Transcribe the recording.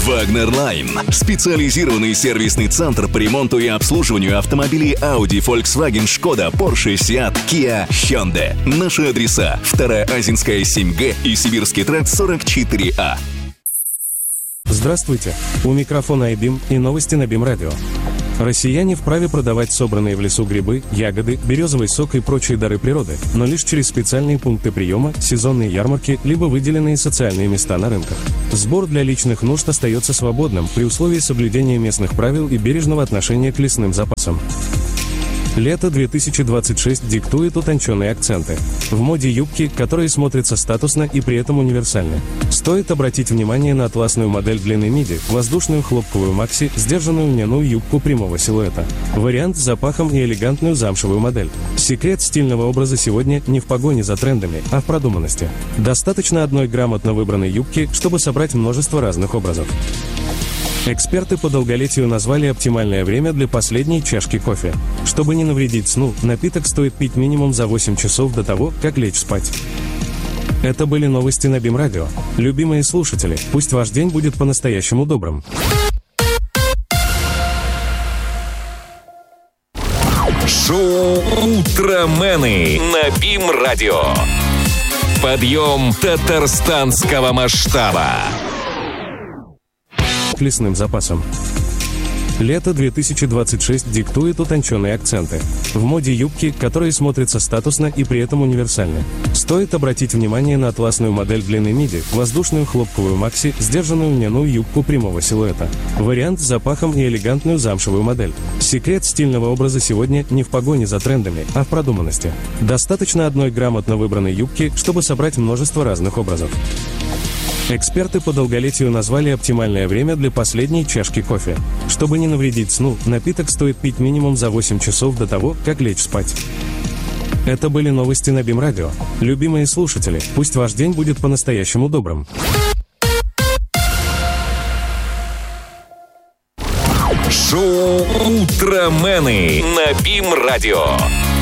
Wagner Line. Специализированный сервисный центр по ремонту и обслуживанию автомобилей Audi, Volkswagen, Skoda, Porsche, Seat, Kia, Hyundai. Наши адреса: 2-я Азинская 7Г и Сибирский тракт 44А. Здравствуйте! У микрофона iBeam и новости на BeamRadio. Радио. Россияне вправе продавать собранные в лесу грибы, ягоды, березовый сок и прочие дары природы, но лишь через специальные пункты приема, сезонные ярмарки, либо выделенные социальные места на рынках. Сбор для личных нужд остается свободным при условии соблюдения местных правил и бережного отношения к лесным запасам. Лето 2026 диктует утонченные акценты. В моде юбки, которые смотрятся статусно и при этом универсальны. Стоит обратить внимание на атласную модель длины миди, воздушную хлопковую макси, сдержанную льняную юбку прямого силуэта. Вариант с запахом и элегантную замшевую модель. Секрет стильного образа сегодня не в погоне за трендами, а в продуманности. Достаточно одной грамотно выбранной юбки, чтобы собрать множество разных образов. Эксперты по долголетию назвали оптимальное время для последней чашки кофе. Чтобы не навредить сну, напиток стоит пить минимум за 8 часов до того, как лечь спать. Это были новости на BeamRadio. Любимые слушатели, пусть ваш день будет по-настоящему добрым. Шоу «Утромены» на BeamRadio. Подъем татарстанского масштаба. К лесным запасам. Лето 2026 диктует утонченные акценты. В моде юбки, которые смотрятся статусно и при этом универсальны. Стоит обратить внимание на атласную модель длины миди, воздушную хлопковую макси, сдержанную льняную юбку прямого силуэта. Вариант с запахом и элегантную замшевую модель. Секрет стильного образа сегодня не в погоне за трендами, а в продуманности. Достаточно одной грамотно выбранной юбки, чтобы собрать множество разных образов. Эксперты по долголетию назвали оптимальное время для последней чашки кофе. Чтобы не навредить сну, напиток стоит пить минимум за 8 часов до того, как лечь спать. Это были новости на BeamRadio. Любимые слушатели, пусть ваш день будет по-настоящему добрым. Шоу «Утромены» на BeamRadio.